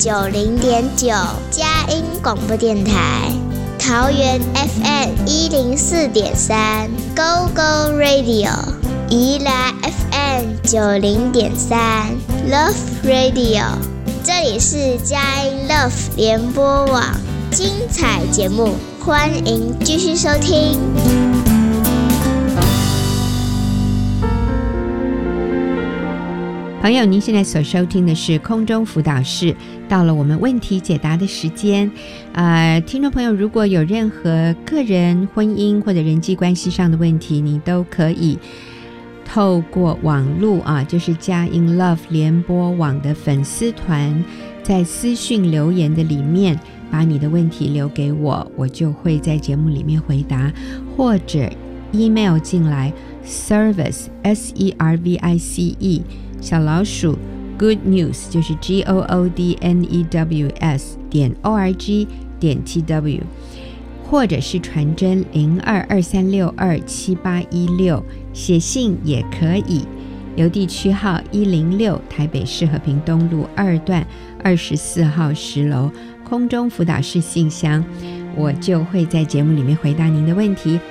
90.9佳音广播电台，桃园 FM104.3 Go Go Radio， 宜兰 FM90.3 Love Radio， 这里是佳音 Love 联播网，精彩节目，欢迎继续收听。 朋友，您现在所收听的是空中辅导室，到了我们问题解答的时间。听众朋友，如果有任何个人、婚姻或者人际关系上的问题，你都可以透过网络就是佳音 Love 联播网的粉丝团，在私讯留言的里面把你的问题留给我，我就会在节目里面回答，或者 email 进来 service SERVICE 小老鼠 good news 就是 GOODNEWS.org.tw， 或者是传真0223627816，写信也可以，邮递区号106，台北市和平东路2段24号10楼，空中辅导室信箱，我就会在节目里面回答您的问题。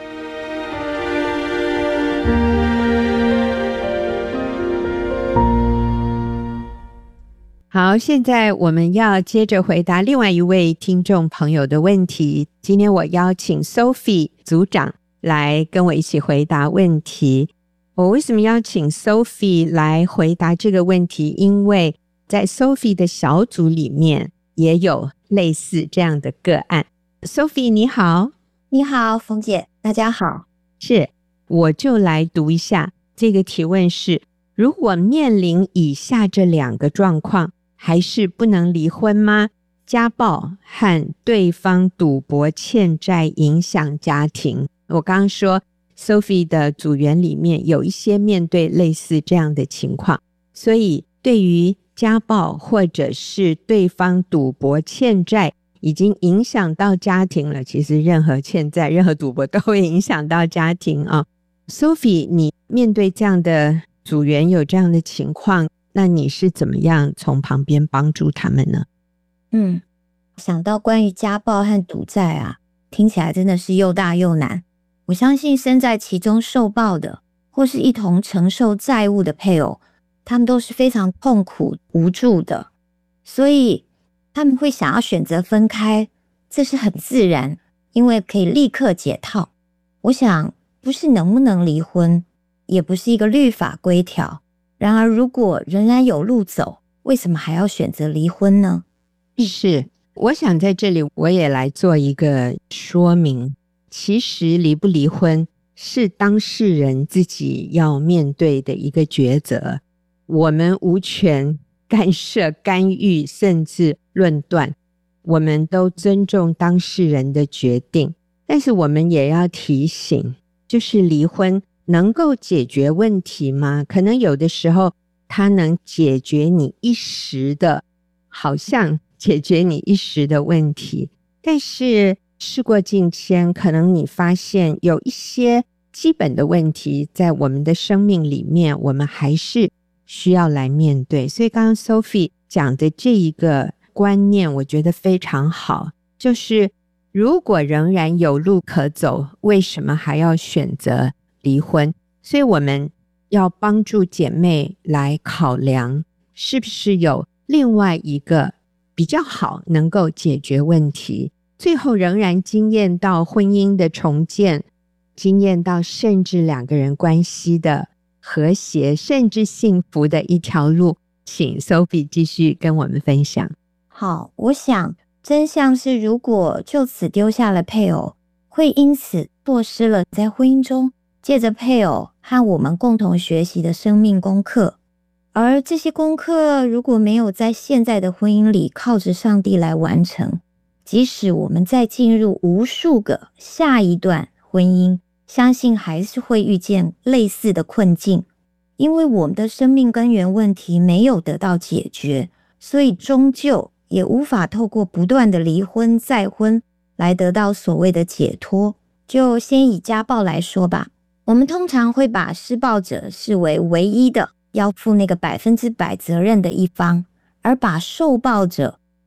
好，现在我们要接着回答另外一位听众朋友的问题。今天我邀请 Sophie 组长来跟我一起回答问题。我为什么邀请 Sophie 来回答这个问题？因为在 Sophie 的小组里面也有类似这样的个案。Sophie 你好。 你好，冯姐，大家好。 是，我就来读一下这个提问是：如果面临以下这2个状况，还是不能离婚吗？家暴和对方赌博欠债影响家庭。我刚刚说 Sophie 的组员里面有一些面对类似这样的情况，所以对于家暴或者是对方赌博欠债已经影响到家庭了，其实任何欠债任何赌博都会影响到家庭啊。Sophie 你面对这样的组员有这样的情况，那你是怎么样从旁边帮助他们呢？ 想到关于家暴和赌债听起来真的是又大又难。我相信身在其中受暴的，或是一同承受债务的配偶，他们都是非常痛苦无助的，所以他们会想要选择分开，这是很自然，因为可以立刻解套。我想不是能不能离婚，也不是一个律法规条，然而如果仍然有路走，为什么还要选择离婚呢？ 是，我想在这里我也来做一个说明。其实离不离婚是当事人自己要面对的一个抉择，我们无权干涉、干预甚至论断，我们都尊重当事人的决定。但是我们也要提醒，就是离婚能够解决问题吗？可能有的时候它能解决你一时的，好像解决你一时的问题，但是事过境迁，可能你发现有一些基本的问题在我们的生命里面，我们还是需要来面对。所以刚刚 Sophie 讲的这一个观念我觉得非常好，就是如果仍然有路可走，为什么还要选择离婚？所以我们要帮助姐妹来考量，是不是有另外一个比较好能够解决问题，最后仍然经验到婚姻的重建，经验到甚至2个人关系的和谐，甚至幸福的一条路。请 Sophie 继续跟我们分享。 好，我想真相是，如果就此丢下了配偶，会因此错失了在婚姻中借着配偶和我们共同学习的生命功课。而这些功课如果没有在现在的婚姻里靠着上帝来完成，即使我们再进入无数个下一段婚姻，相信还是会遇见类似的困境。因为我们的生命根源问题没有得到解决，所以终究也无法透过不断的离婚再婚来得到所谓的解脱。就先以家暴来说吧，我们通常会把施暴者视为唯一的要负那个100%责任的一方，而把受暴者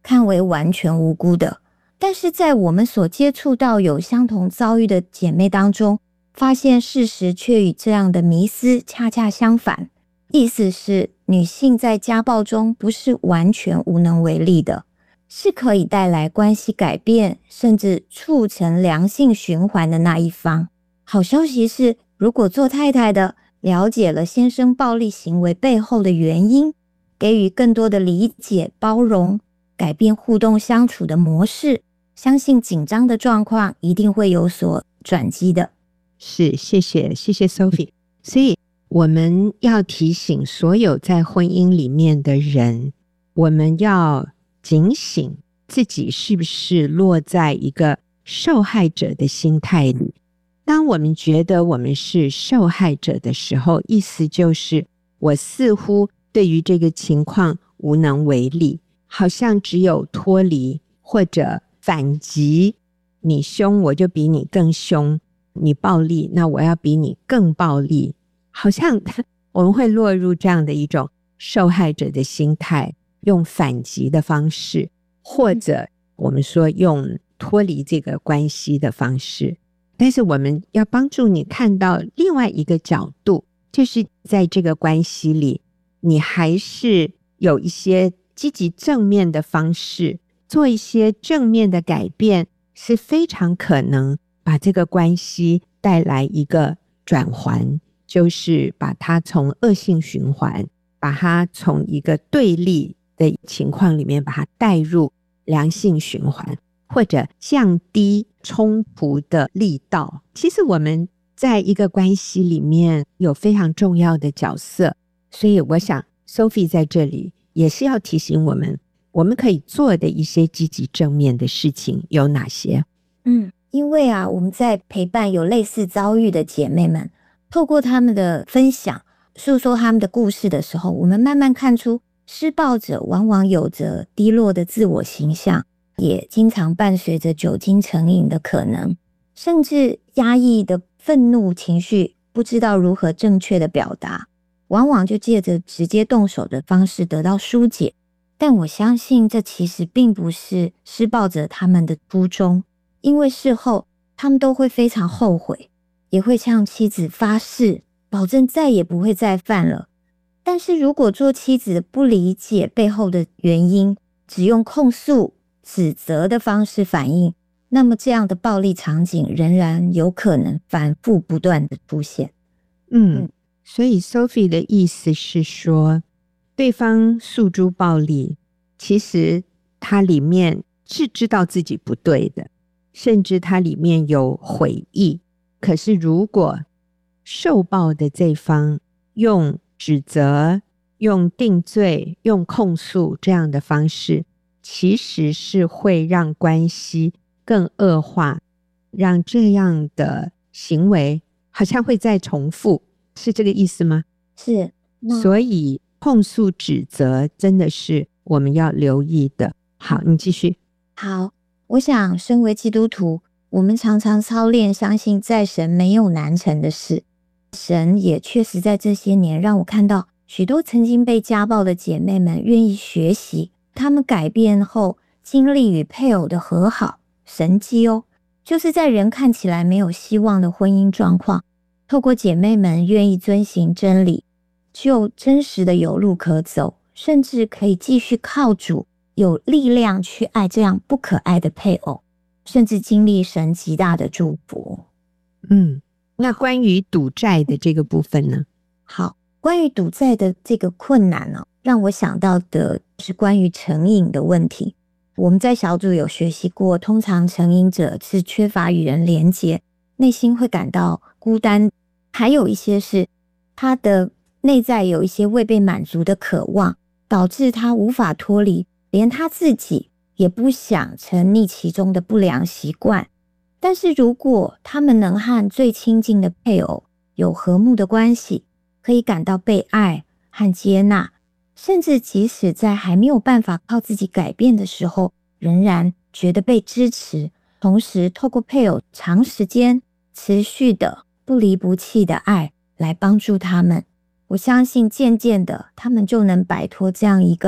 看为完全无辜的。但是在我们所接触到有相同遭遇的姐妹当中，发现事实却与这样的迷思恰恰相反。意思是，女性在家暴中不是完全无能为力的，是可以带来关系改变，甚至促成良性循环的那一方。好消息是，如果做太太的了解了先生暴力行为背后的原因，给予更多的理解、包容，改变互动相处的模式，相信紧张的状况一定会有所转机的。 是，谢谢 Sophie。 所以我们要提醒所有在婚姻里面的人，我们要警醒自己是不是落在一个受害者的心态里。当我们觉得我们是受害者的时候，意思就是我似乎对于这个情况无能为力，好像只有脱离或者反击，你凶我就比你更凶，你暴力那我要比你更暴力，好像我们会落入这样的一种受害者的心态，用反击的方式，或者我们说用脱离这个关系的方式。但是我们要帮助你看到另外一个角度，就是在这个关系里，你还是有一些积极正面的方式，做一些正面的改变，是非常可能把这个关系带来一个转环，就是把它从恶性循环，把它从一个对立的情况里面把它带入良性循环，或者降低冲突的力道。其实我们在一个关系里面有非常重要的角色，所以我想 Sophie 在这里也是要提醒我们，我们可以做的一些积极正面的事情有哪些。 因为我们在陪伴有类似遭遇的姐妹们，透过他们的分享，诉说他们的故事的时候，我们慢慢看出施暴者往往有着低落的自我形象，也经常伴随着酒精成瘾的可能，甚至压抑的愤怒情绪不知道如何正确的表达，往往就借着直接动手的方式得到疏解。但我相信这其实并不是施暴者他们的初衷，因为事后他们都会非常后悔，也会向妻子发誓，保证再也不会再犯了。但是如果做妻子不理解背后的原因，只用控诉、指责的方式反应，那么这样的暴力场景仍然有可能反复不断的出现。 所以 Sophie 的意思是说，对方诉诸暴力，其实他里面是知道自己不对的，甚至他里面有悔意。可是如果受暴的这方用指责、用定罪、用控诉这样的方式，其实是会让关系更恶化，让这样的行为好像会再重复，是这个意思吗？ 是。 所以控诉指责真的是我们要留意的。好，你继续。 好，我想身为基督徒，我们常常操练相信在神没有难成的事。神也确实在这些年让我看到许多曾经被家暴的姐妹们愿意学习，她们改变后经历与配偶的和好神迹就是在人看起来没有希望的婚姻状况，透过姐妹们愿意遵行真理，就真实的有路可走，甚至可以继续靠主有力量去爱这样不可爱的配偶，甚至经历神极大的祝福。 那关于赌债的这个部分呢？ 好，关于赌债的这个困难让我想到的是关于成瘾的问题。我们在小组有学习过，通常成瘾者是缺乏与人连结，内心会感到孤单，还有一些是他的内在有一些未被满足的渴望，导致他无法脱离，连他自己也不想沉溺其中的不良习惯。但是如果他们能和最亲近的配偶有和睦的关系，可以感到被爱和接纳，甚至即使在还没有办法靠自己改变的时候，仍然觉得被支持，同时透过配偶长时间持续的不离不弃的爱来帮助他们，我相信渐渐的他们就能摆脱这样一个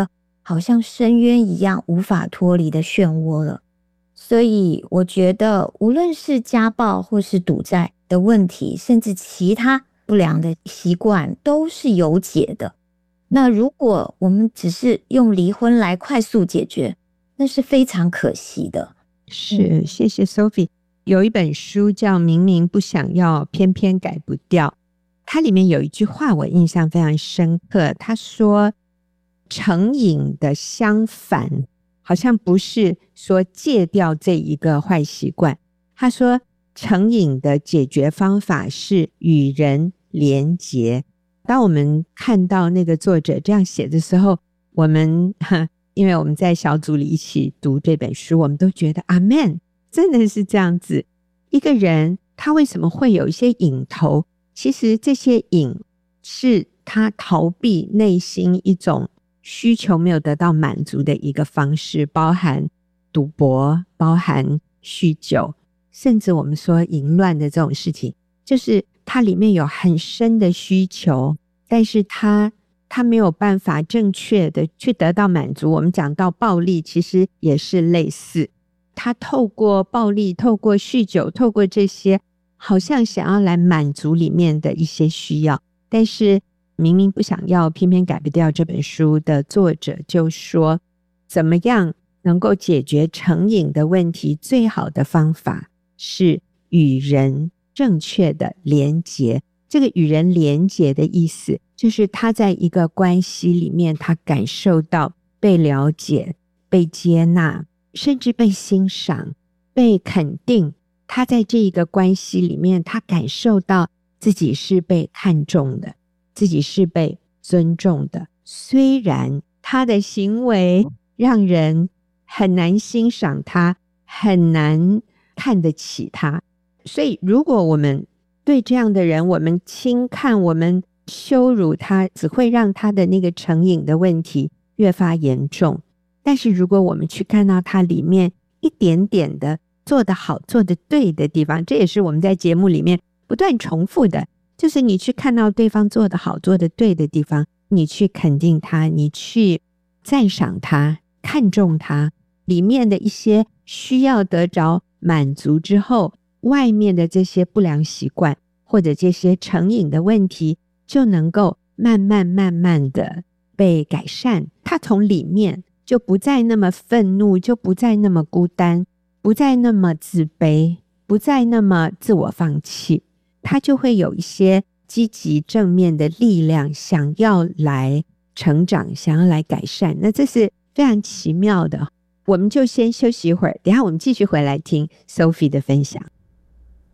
好像深渊一样无法脱离的漩涡了。所以我觉得无论是家暴或是赌债的问题，甚至其他不良的习惯都是有解的。那如果我们只是用离婚来快速解决，那是非常可惜的。 是，谢谢 Sophie。 有一本书叫《明明不想要偏偏改不掉》，它里面有一句话我印象非常深刻，他说成瘾的相反好像不是说戒掉这一个坏习惯，他说成瘾的解决方法是与人连结。当我们看到那个作者这样写的时候，我们因为我们在小组里一起读这本书，我们都觉得阿们，真的是这样子。一个人他为什么会有一些瘾头，其实这些瘾是他逃避内心一种需求没有得到满足的一个方式，包含赌博，包含酗酒，甚至我们说淫乱的这种事情，就是它里面有很深的需求，但是他没有办法正确的去得到满足。我们讲到暴力其实也是类似，他透过暴力，透过酗酒，透过这些好像想要来满足里面的一些需要，但是明明不想要偏偏改不掉。这本书的作者就说，怎么样能够解决成瘾的问题，最好的方法是与人正确的连结。这个与人连结的意思就是他在一个关系里面，他感受到被了解，被接纳，甚至被欣赏，被肯定。他在这一个关系里面，他感受到自己是被看重的，自己是被尊重的，虽然他的行为让人很难欣赏他，很难看得起他。所以如果我们对这样的人，我们轻看，我们羞辱他，只会让他的那个成瘾的问题越发严重。但是如果我们去看到他里面一点点的做得好，做得对的地方，这也是我们在节目里面不断重复的，就是你去看到对方做得好，做得对的地方，你去肯定他，你去赞赏他，看重他，里面的一些需要得着满足之后，外面的这些不良习惯或者这些成瘾的问题就能够慢慢的被改善。他从里面就不再那么愤怒，就不再那么孤单，不再那么自卑，不再那么自我放弃，他就会有一些积极正面的力量，想要来成长，想要来改善。那这是非常奇妙的。我们就先休息一会儿，等一下我们继续回来听 Sophie 的分享。